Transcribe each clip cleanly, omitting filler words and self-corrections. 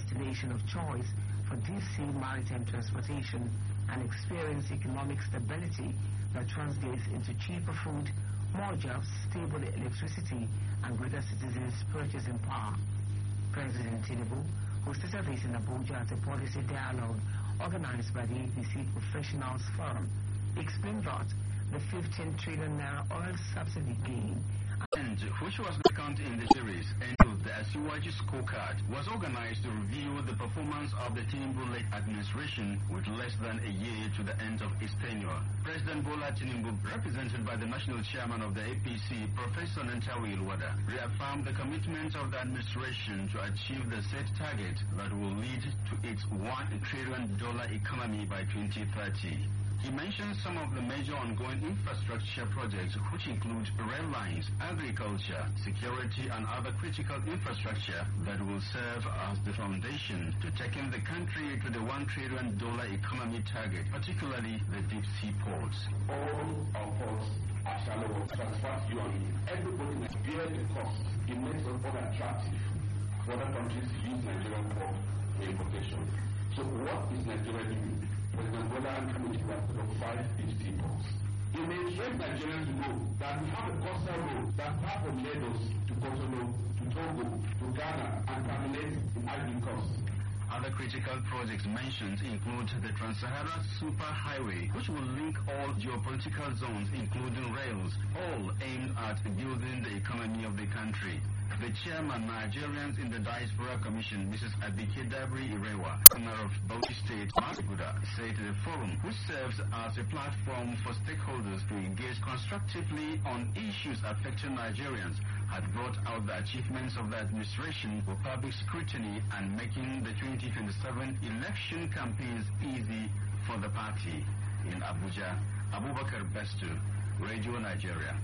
destination of choice for deep-sea maritime transportation and experience economic stability that translates into cheaper food, more jobs, stable electricity, and greater citizens' purchasing power. President Tinubu hosted a visit in Abuja at a policy dialogue organized by the APC Professionals Forum. He explained that the 15 trillion naira oil subsidy gain, which was the count in the series, and the Asiwaju scorecard, was organized to review the performance of the Tinubu-led administration with less than a year to the end of its tenure. President Bola Tinubu, represented by the national chairman of the APC, Professor Nantawi Ilwada, reaffirmed the commitment of the administration to achieve the set target that will lead to its $1 trillion economy by 2030. He mentioned some of the major ongoing infrastructure projects, which include rail lines, agriculture, security, and other critical infrastructure that will serve as the foundation to taking the country to the $1 trillion economy target, particularly the deep sea ports. All our ports are shallow, transfer fueling. Everybody must bear the cost. It makes us more attractive for other countries to use Nigerian port for importation. So what is Nigeria doing? President Bola and Tinubu have put up 5 deep ports. It may interest Nigerians to know that we have a coastal road that pass from Lagos to Cotonou, to Togo, to Ghana, and terminates in Ivory Coast. Other critical projects mentioned include the Trans-Sahara Superhighway, which will link all geopolitical zones, including rails, all aimed at building the economy of the country. The chairman, Nigerians in the Diaspora Commission, Mrs. Abike Dabri Irewa, owner of Bauchi State, Masiguda, said the forum, which serves as a platform for stakeholders to engage constructively on issues affecting Nigerians, had brought out the achievements of the administration for public scrutiny and making the 2027 election campaigns easy for the party. In Abuja, Abubakar Bestu, Radio Nigeria.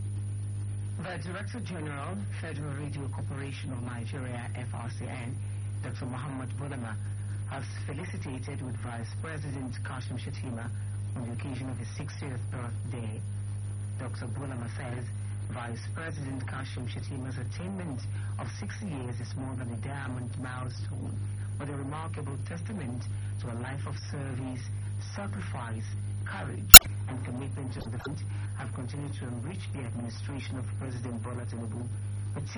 The Director General, Federal Radio Corporation of Nigeria, FRCN, Dr. Muhammad Bulama, has felicitated with Vice President Kashim Shettima on the occasion of his 60th birthday. Dr. Bulama says Vice President Kashim Shettima's attainment of 60 years is more than a diamond milestone, but a remarkable testament to a life of service, sacrifice, courage, and commitment to the front have continued to enrich the administration of President Bola Tinubu